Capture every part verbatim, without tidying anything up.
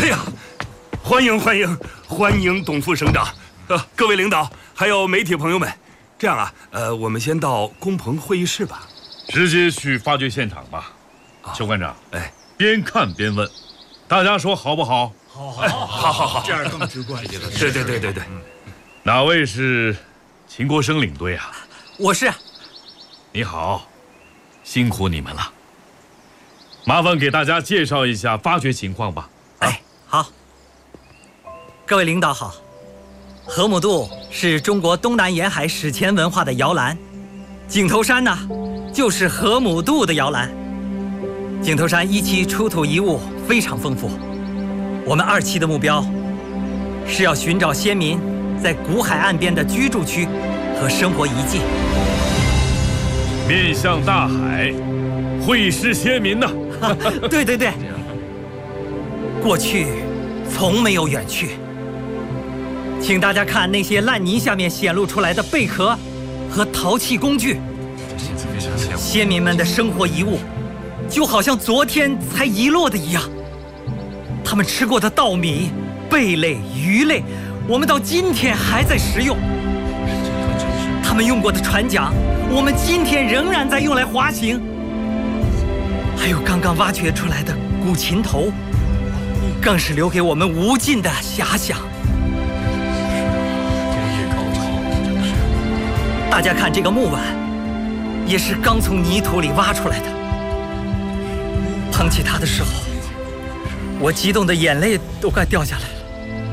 哎呀，欢迎欢迎欢迎董副省长，呃，各位领导，还有媒体朋友们。这样啊，呃，我们先到工棚会议室吧。 直接去发掘现场吧。邱馆长，哎，边看边问，大家说好不好？ 好，好，好， 好，好，好， 这样更直观。 对对对对对。 哪位是秦国生领队啊？ 我是。 你好，辛苦你们了。麻烦给大家介绍一下发掘情况吧。 啊、哎，好。各位领导好。河姆渡是中国东南沿海史前文化的摇篮，井头山呢，就是河姆渡的摇篮。井头山一期出土遗物非常丰富，我们二期的目标是要寻找先民在古海岸边的居住区和生活遗迹。 面向大海，会师先民呐！ 对对对，过去从没有远去。请大家看那些烂泥下面显露出来的贝壳和陶器工具，先民们的生活遗物就好像昨天才遗落的一样。他们吃过的稻米、贝类、鱼类，我们到今天还在食用。他们用过的船桨，我们今天仍然在用来滑行。还有刚刚挖掘出来的古琴头，更是留给我们无尽的遐想。大家看这个木碗，也是刚从泥土里挖出来的。捧起它的时候，我激动的眼泪都快掉下来了。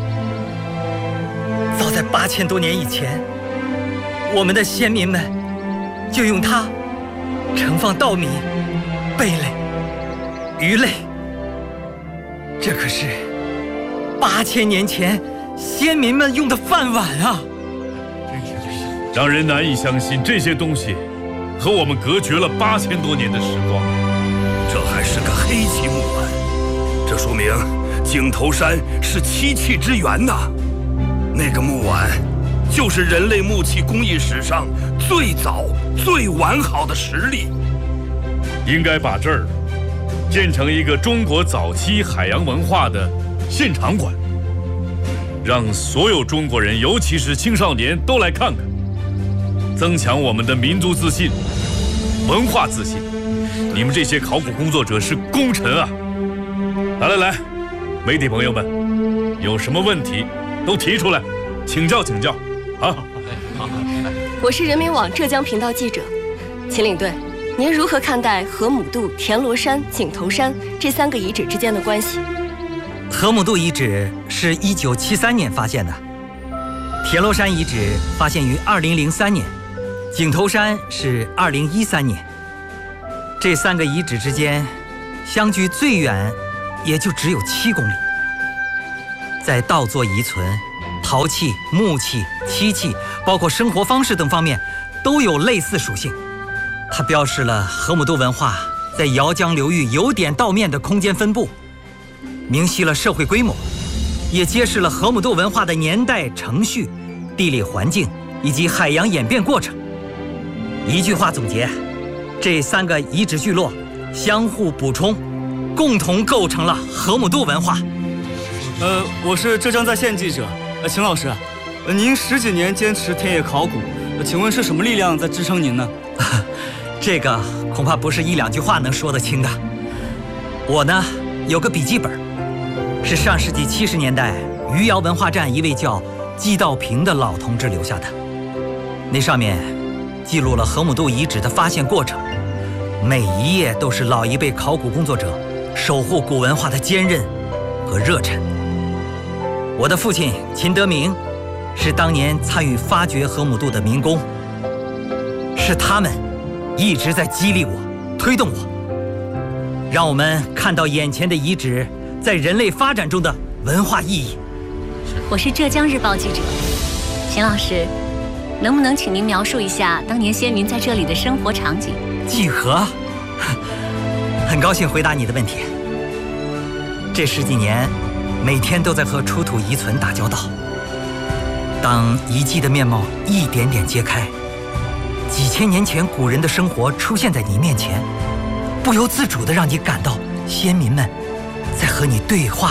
早在八千多年以前，我们的先民们就用它盛放稻米、贝类、鱼类。这可是八千年前先民们用的饭碗啊！ 让人难以相信，这些东西和我们隔绝了八千多年的时光。 这还是个黑漆木碗，这说明井头山是漆器之源呐。那个木碗就是人类木器工艺史上最早、最完好的实例。 应该把这儿建成一个中国早期海洋文化的现场馆，让所有中国人，尤其是青少年都来看看。增强我们的民族自信、文化自信。你们这些考古工作者是功臣啊！来来来，媒体朋友们，有什么问题都提出来，请教请教啊！ 我是人民网浙江频道记者，秦领队，您如何看待河姆渡、田螺山、井头山这三个遗址之间的关系？ 河姆渡遗址是一九七三年发现的，田螺山遗址发现于二零零三年。井头山是二零一三年，这三个遗址之间相距最远也就只有七公里。在稻作遗存、陶器、木器、漆器，包括生活方式等方面，都有类似属性。它标示了河姆渡文化在姚江流域有点稻面的空间分布，明晰了社会规模，也揭示了河姆渡文化的年代、程序、地理环境以及海洋演变过程。一句话总结，这三个遗址聚落相互补充，共同构成了河姆渡文化。 呃，我是浙江在线记者，呃，秦老师，呃，您十几年坚持田野考古，呃，请问是什么力量在支撑您呢？ 这个恐怕不是一两句话能说得清的。我呢，有个笔记本，是上世纪七十年代余姚文化站一位叫季道平的老同志留下的，那上面记录了河姆渡遗址的发现过程，每一页都是老一辈考古工作者守护古文化的坚韧和热忱。我的父亲秦德明是当年参与发掘河姆渡的民工，是他们一直在激励我、推动我，让我们看到眼前的遗址在人类发展中的文化意义。 我是浙江日报记者，秦老师，能不能请您描述一下当年先民在这里的生活场景？ 济河，很高兴回答你的问题。这十几年，每天都在和出土遗存打交道。当遗迹的面貌一点点揭开，几千年前古人的生活出现在你面前，不由自主地让你感到先民们在和你对话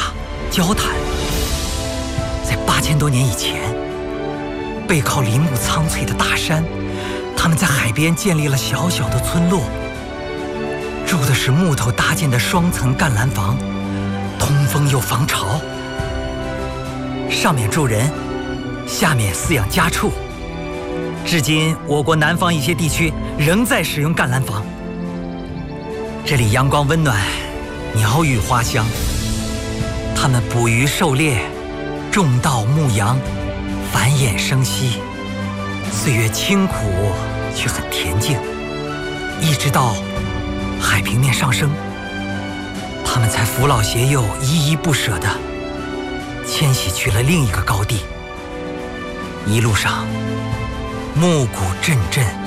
交谈。在八千多年以前，背靠林木苍翠的大山，他们在海边建立了小小的村落，住的是木头搭建的双层干栏房，通风又防潮。上面住人，下面饲养家畜。至今，我国南方一些地区仍在使用干栏房。这里阳光温暖，鸟语花香。它们捕鱼狩猎，种稻牧羊，繁衍生息。岁月清苦却很恬静，一直到海平面上升，它们才扶老携幼，依依不舍地迁徙去了另一个高地。一路上，暮鼓阵阵，